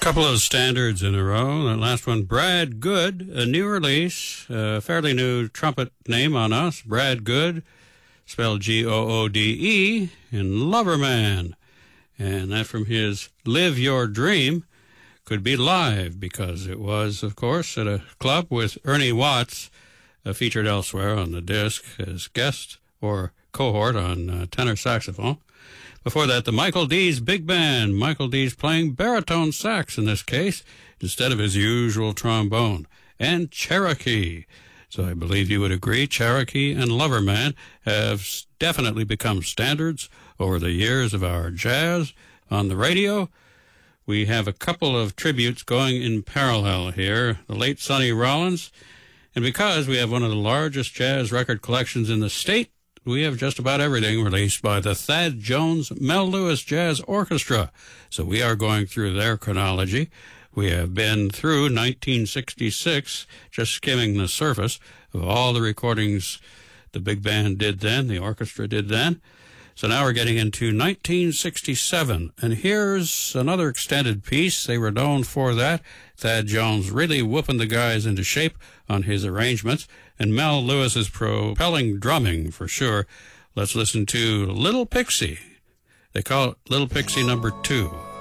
Couple of standards in a row. That last one, Brad Good, a new release, a fairly new trumpet name on us. Brad Good, spelled G-O-O-D-E, in Loverman. And that from his Live Your Dream. Could be live, because it was, of course, at a club with Ernie Watts, featured elsewhere on the disc as guest or cohort on tenor saxophone. Before that, the Michael Dees Big Band. Michael Dees playing baritone sax in this case, instead of his usual trombone. And Cherokee. So I believe you would agree, Cherokee and Loverman have definitely become standards over the years of our jazz on the radio. We have a couple of tributes going in parallel here. The late Sonny Rollins. And because we have one of the largest jazz record collections in the state, we have just about everything released by the Thad Jones Mel Lewis Jazz Orchestra. So we are going through their chronology. We have been through 1966, just skimming the surface of all the recordings the big band did then, the orchestra did then. So now we're getting into 1967. And here's another extended piece. They were known for that. Thad Jones really whooping the guys into shape on his arrangements. And Mel Lewis's propelling drumming, for sure. Let's listen to Little Pixie. They call it Little Pixie number 2.